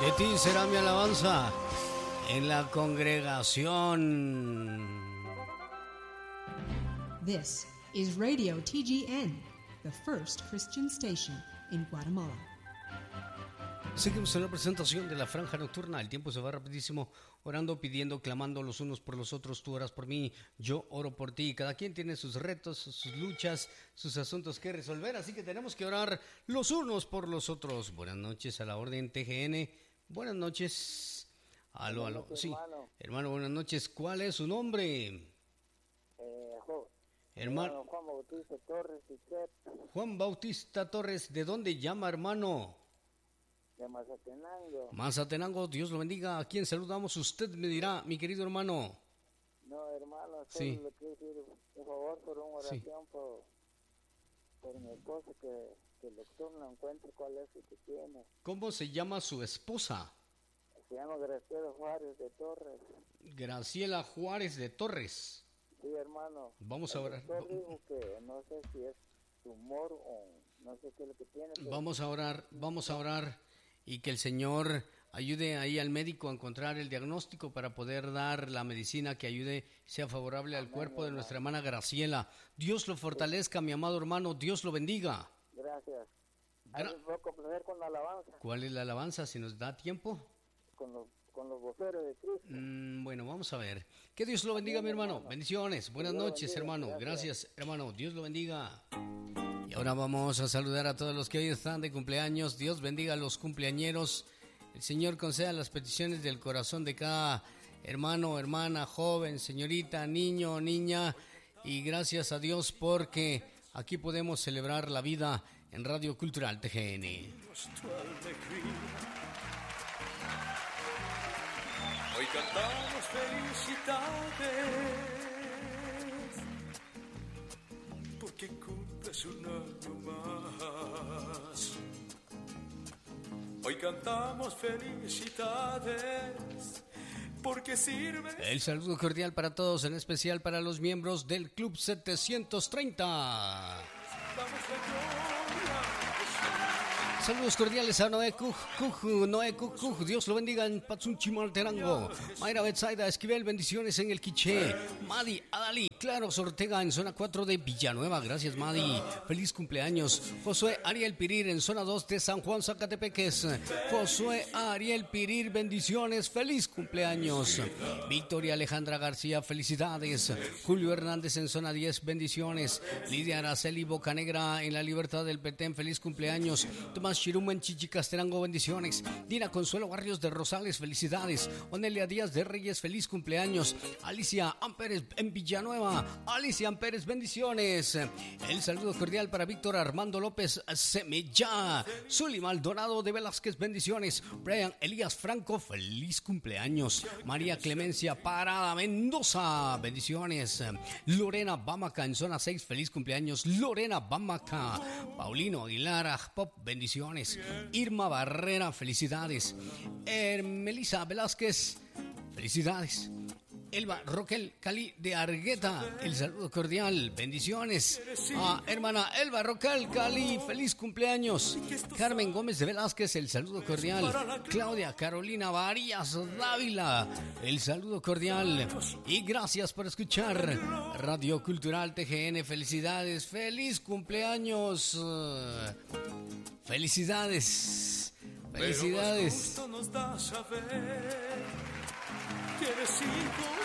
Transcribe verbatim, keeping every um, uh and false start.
De ti será mi alabanza en la congregación. This is Radio T G N, the first Christian station in Guatemala. Seguimos en la presentación de la franja nocturna. El tiempo se va rapidísimo, orando, pidiendo, clamando los unos por los otros. Tú oras por mí, yo oro por ti. Cada quien tiene sus retos, sus luchas, sus asuntos que resolver, así que tenemos que orar los unos por los otros. Buenas noches a la orden T G N. Buenas noches. Aló, aló. Sí, hermano, hermano buenas noches. ¿Cuál es su nombre? Eh, jo, hermano Juan Bautista Torres. Juan Bautista Torres, ¿de dónde llama, hermano? De Mazatenango. Mazatenango, Dios lo bendiga. ¿A quién saludamos? Usted me dirá, mi querido hermano. No, hermano, solo sí. le quiero decir, por favor, por una oración sí. por, por mi esposa, que, que el doctor no encuentre cuál es el que tiene. ¿Cómo se llama su esposa? Se llama Graciela Juárez de Torres. Graciela Juárez de Torres. Sí, hermano. Vamos a orar. El doctor dijo que no sé si es tumor o no sé qué es lo que tiene. Pero... Vamos a orar, vamos a orar. Y que el Señor ayude ahí al médico a encontrar el diagnóstico para poder dar la medicina que ayude, sea favorable al Amén, cuerpo de nuestra hermana Graciela. Dios lo fortalezca, sí. mi amado hermano, Dios lo bendiga. Gracias. Gra- voy a complacer con la alabanza. ¿Cuál es la alabanza, si nos da tiempo? Con los, con los voceros de Cristo. Mm, bueno, vamos a ver. Que Dios lo bendiga, Amén, mi hermano. hermano. Bendiciones. Buenas Dios noches, bendiga, hermano. Gracias. gracias, hermano. Dios lo bendiga. Y ahora vamos a saludar a todos los que hoy están de cumpleaños. Dios bendiga a los cumpleañeros. El Señor conceda las peticiones del corazón de cada hermano, hermana, joven, señorita, niño, niña. Y gracias a Dios porque aquí podemos celebrar la vida en Radio Cultural T G N. Hoy cantamos felicidades porque cumples un año más. Hoy cantamos felicidades porque sirve. El saludo cordial para todos, en especial para los miembros del Club setecientos treinta. Saludos cordiales a Noé Cuj, Cuj, Noé Cuj, Cuj, Dios lo bendiga en Patsunchimalterango. Mayra Betsaida Esquivel, bendiciones en el Quiché. Madi Adali, Claros Ortega en zona cuatro de Villanueva, gracias Madi. Feliz cumpleaños. Josué Ariel Pirir en zona dos de San Juan Zacatepeques. Josué Ariel Pirir, bendiciones, feliz cumpleaños. Victoria Alejandra García, felicidades. Julio Hernández en zona diez, bendiciones. Lidia Araceli Bocanegra en la Libertad del Petén, feliz cumpleaños. Tomás Chiruma en Chichicastenango, bendiciones. Dina Consuelo Barrios de Rosales, felicidades. Onelia Díaz de Reyes, feliz cumpleaños. Alicia Amperes en Villanueva, Alicia Amperes, bendiciones. El saludo cordial para Víctor Armando López Semilla. Zuli Maldonado de Velázquez, bendiciones. Brian Elías Franco, feliz cumpleaños. María Clemencia Parada Mendoza, bendiciones. Lorena Bamaca en zona seis, feliz cumpleaños. Lorena Bamaca. Paulino Aguilar Pop, bendiciones. Irma Barrera, felicidades. Er, Melissa Velázquez, felicidades. Elba Roquel Cali de Argueta, el saludo cordial, bendiciones. A hermana Elba Roquel Cali, feliz cumpleaños. Carmen Gómez de Velázquez, el saludo cordial. Claudia Carolina Varías Dávila, el saludo cordial. Y gracias por escuchar Radio Cultural T G N, felicidades, feliz cumpleaños. Felicidades, felicidades. Pero más gusto nos da saber que eres hijo